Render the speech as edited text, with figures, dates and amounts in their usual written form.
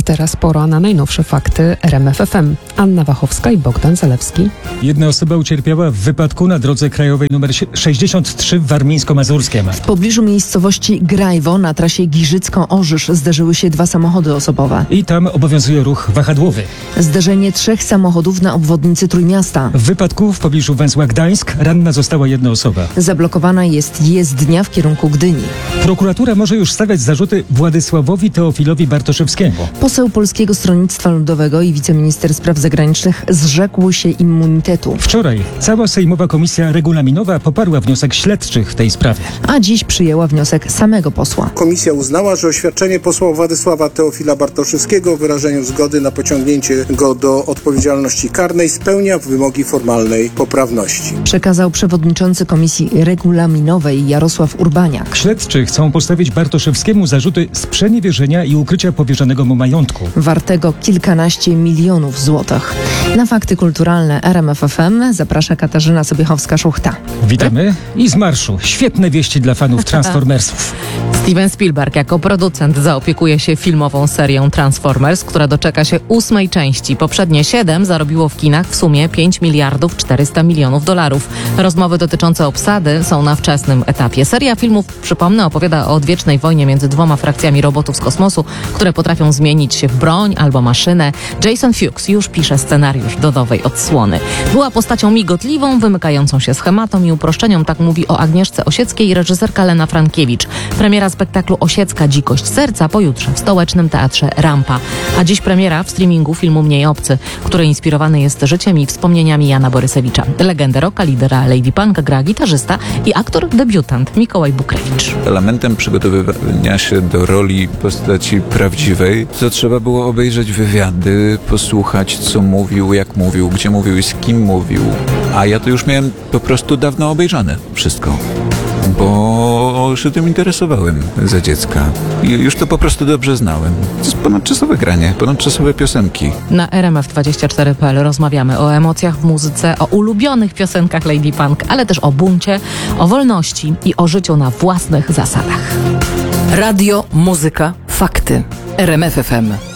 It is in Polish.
teraz pora na najnowsze fakty RMF FM. Anna Wachowska i Bogdan Zalewski. Jedna osoba ucierpiała w wypadku na drodze krajowej nr 63 w Warmińsko-Mazurskiem. W pobliżu miejscowości Grajwo na trasie Giżycko-Orzysz zderzyły się 2 samochody osobowe. I tam obowiązuje ruch wahadłowy. Zderzenie 3 samochodów na obwodnicy Trójmiasta. W wypadku w pobliżu węzła Gdańsk ranna została jedna osoba. Zablokowana jest jezdnia w kierunku Gdyni. Prokuratura może już stawiać zarzuty Władysławowi Teofilowi Bartoszewskiemu. Poseł Polskiego Stronnictwa Ludowego i wiceminister spraw zagranicznych zrzekł się immunitetu. Wczoraj cała sejmowa komisja regulaminowa poparła wniosek śledczych w tej sprawie. A dziś przyjęła wniosek samego posła. Komisja uznała, że oświadczenie posła Władysława Teofila Bartoszewskiego o wyrażeniu zgody na pociągnięcie go do odpowiedzialności karnej spełnia wymogi formalnej poprawności. Przekazał przewodniczący Komisji Regulaminowej Jarosław Urbaniak. Śledczy chcą postawić Bartoszewskiemu zarzuty sprzeniewierzenia i ukrycia powierzonego mu majątku. Wartego kilkanaście milionów złotych. Na fakty kulturalne RMF FM zaprasza Katarzyna Sobiechowska-Szuchta. Witamy i z marszu. Świetne wieści dla fanów Transformersów. Steven Spielberg jako producent zaopiekuje się filmową serią Transformers, która doczeka się 8. części. Poprzednie 7 zarobiło w kinach w sumie 5 miliardów 400 milionów dolarów. Rozmowy dotyczące obsady są na wczesnym etapie. Seria filmów, przypomnę, opowiada o odwiecznej wojnie między 2 frakcjami robotów z kosmosu, które potrafią zmienić się w broń albo maszynę. Jason Fuchs już pisze scenariusz do nowej odsłony. Była postacią migotliwą, wymykającą się schematom i uproszczeniom, tak mówi o Agnieszce Osieckiej reżyserka Lena Frankiewicz. Premiera spektaklu Osiecka Dzikość Serca pojutrze w Stołecznym Teatrze Rampa. A dziś premiera w streamingu filmu Mniej obcy, który inspirowany jest życiem i wspomnieniami Jana Borysewicza. Legendę rocka, lidera Lady Punk gra gitarzysta i aktor debiutant Mikołaj Bukrewicz. Elementem przygotowywania się do roli postaci prawdziwej to trzeba było obejrzeć wywiady, posłuchać co mówił, jak mówił, gdzie mówił i z kim mówił. A ja to już miałem po prostu dawno obejrzane wszystko. Bo się tym interesowałem za dziecka. I już to po prostu dobrze znałem. To jest ponadczasowe granie, ponadczasowe piosenki. Na RMF24.pl rozmawiamy o emocjach w muzyce, o ulubionych piosenkach Lady Punk, ale też o buncie, o wolności i o życiu na własnych zasadach. Radio, muzyka, fakty. RMF FM.